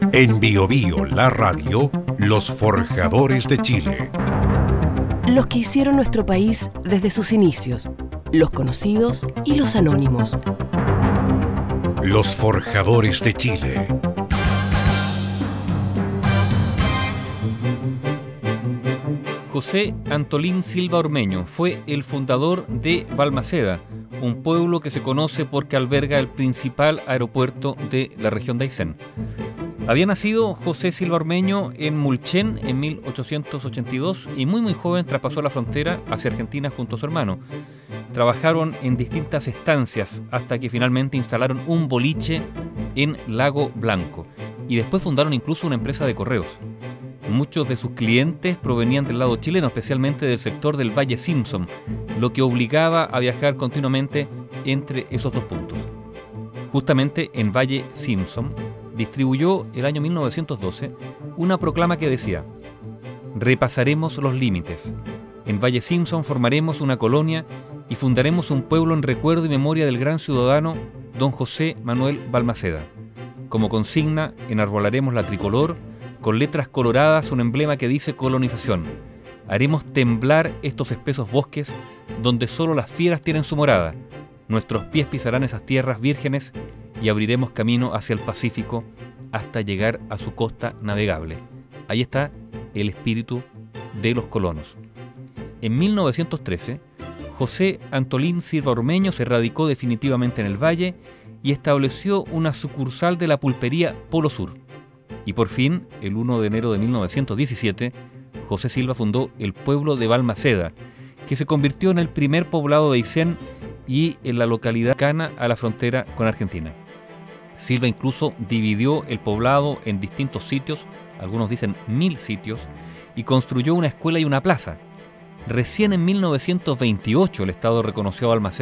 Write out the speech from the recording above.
En Biobío, la radio, los forjadores de Chile. Los que hicieron nuestro país desde sus inicios, los conocidos y los anónimos. Los forjadores de Chile. José Antolín Silva Ormeño fue el fundador de Balmaceda, un pueblo que se conoce porque alberga el principal aeropuerto de la región de Aysén. Había nacido José Silva Ormeño en Mulchen en 1882 y muy joven traspasó la frontera hacia Argentina junto a su hermano. Trabajaron en distintas estancias hasta que finalmente instalaron un boliche en Lago Blanco y después fundaron incluso una empresa de correos. Muchos de sus clientes provenían del lado chileno, especialmente del sector del Valle Simpson, lo que obligaba a viajar continuamente entre esos dos puntos. Justamente en Valle Simpson distribuyó el año 1912 una proclama que decía: repasaremos los límites. En Valle Simpson formaremos una colonia y fundaremos un pueblo en recuerdo y memoria del gran ciudadano don José Manuel Balmaceda. Como consigna, enarbolaremos la tricolor con letras coloradas, un emblema que dice colonización. Haremos temblar estos espesos bosques donde solo las fieras tienen su morada. Nuestros pies pisarán esas tierras vírgenes y abriremos camino hacia el Pacífico hasta llegar a su costa navegable. Ahí está el espíritu de los colonos. En 1913, José Antolín Silva Ormeño se radicó definitivamente en el valle y estableció una sucursal de la pulpería Polo Sur. Y por fin, el 1 de enero de 1917, José Silva fundó el pueblo de Balmaceda, que se convirtió en el primer poblado de Aysén y en la localidad cercana a la frontera con Argentina. Silva incluso dividió el poblado en distintos sitios, algunos dicen 1000 sitios, y construyó una escuela y una plaza. Recién en 1928 el Estado reconoció a Balmaceda